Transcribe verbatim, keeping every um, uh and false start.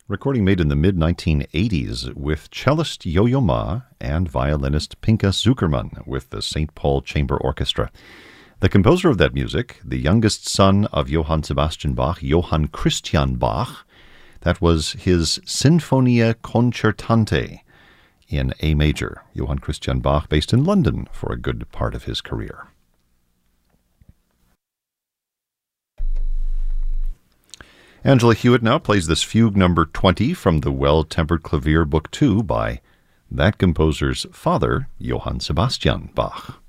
Recording made in the mid nineteen eighties with cellist Yo-Yo Ma and violinist Pinka Zukerman with the Saint Paul Chamber Orchestra. The composer of that music, the youngest son of Johann Sebastian Bach, Johann Christian Bach, that was his Sinfonia Concertante in A major. Johann Christian Bach, based in London for a good part of his career. Angela Hewitt now plays this fugue number twenty from the Well-Tempered Clavier Book two by that composer's father, Johann Sebastian Bach.